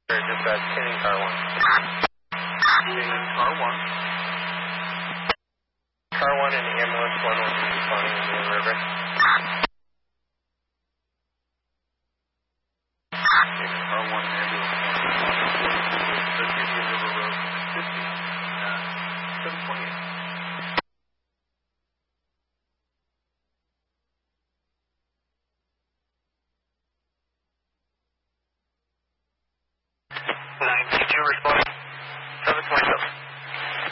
Dispatch, Canning Car 1. Canning Car 1. Car 1 and ambulance 1 will be responding in the river. Canning Car 1 and ambulance 1. The Indian River Road 50. 728. Responding.